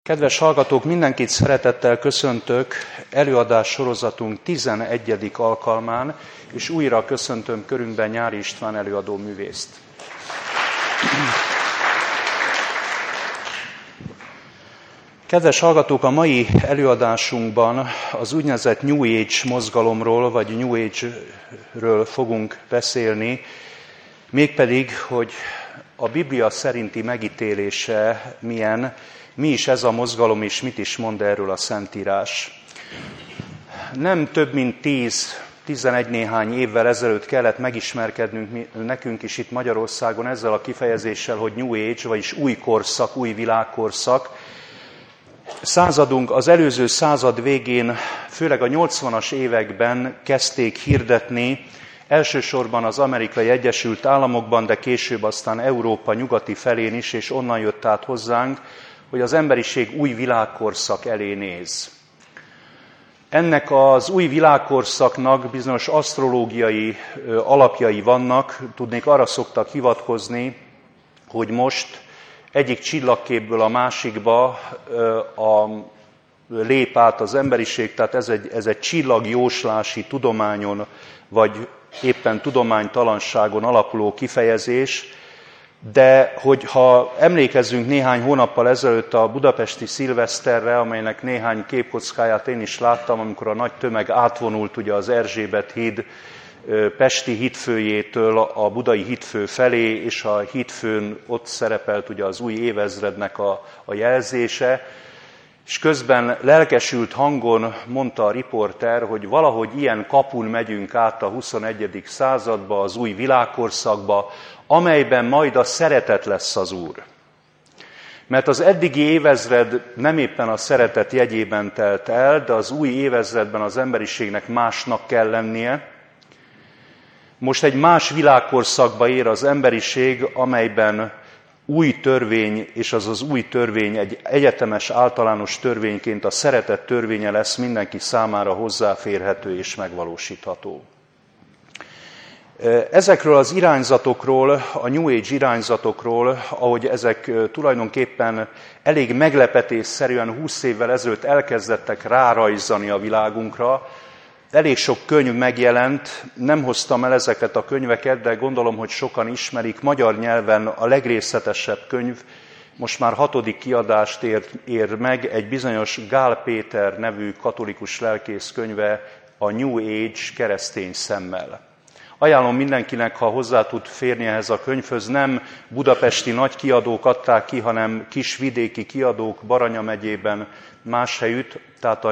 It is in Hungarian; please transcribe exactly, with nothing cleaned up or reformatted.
Kedves hallgatók, mindenkit szeretettel köszöntök előadás sorozatunk tizenegyedik alkalmán, és újra köszöntöm körünkben Nyári István előadó művészt. Kedves hallgatók, a mai előadásunkban az úgynevezett New Age mozgalomról, vagy New Age-ről fogunk beszélni, mégpedig, hogy a Biblia szerinti megítélése milyen, mi is ez a mozgalom, és mit is mond erről a Szentírás. Nem több mint tíz, tizenegy néhány évvel ezelőtt kellett megismerkednünk nekünk is itt Magyarországon ezzel a kifejezéssel, hogy New Age, vagyis új korszak, új világkorszak. Századunk az előző század végén, főleg a nyolcvanas években kezdték hirdetni, elsősorban az Amerikai Egyesült Államokban, de később aztán Európa nyugati felén is, és onnan jött át hozzánk, hogy az emberiség új világkorszak elé néz. Ennek az új világkorszaknak bizonyos asztrológiai alapjai vannak, tudnék, arra szoktak hivatkozni, hogy most egyik csillagképből a másikba a, lép át az emberiség, tehát ez egy, ez egy csillagjóslási tudományon, vagy éppen tudománytalanságon alapuló kifejezés, de hogyha emlékezzünk néhány hónappal ezelőtt a budapesti szilveszterre, amelynek néhány képkockáját én is láttam, amikor a nagy tömeg átvonult ugye az Erzsébet híd pesti hídfőjétől a budai hídfő felé, és a hídfőn ott szerepelt ugye az új évezrednek a, a jelzése, és közben lelkesült hangon mondta a riporter, hogy valahogy ilyen kapun megyünk át a huszonegyedik századba, az új világkorszakba, amelyben majd a szeretet lesz az Úr. Mert az eddigi évezred nem éppen a szeretet jegyében telt el, de az új évezredben az emberiségnek másnak kell lennie. Most egy más világkorszakba ér az emberiség, amelyben új törvény, és az az új törvény egy egyetemes általános törvényként a szeretet törvénye lesz, mindenki számára hozzáférhető és megvalósítható. Ezekről az irányzatokról, a New Age irányzatokról, ahogy ezek tulajdonképpen elég meglepetésszerűen húsz évvel ezelőtt elkezdettek rárajzani a világunkra, elég sok könyv megjelent, nem hoztam el ezeket a könyveket, de gondolom, hogy sokan ismerik. Magyar nyelven a legrészletesebb könyv, most már hatodik kiadást ér, ér meg, egy bizonyos Gál Péter nevű katolikus lelkész könyve, a New Age keresztény szemmel. Ajánlom mindenkinek, ha hozzá tud férni ehhez a könyvhöz, nem budapesti nagy kiadók adták ki, hanem kis vidéki kiadók Baranya megyében más helyütt, tehát a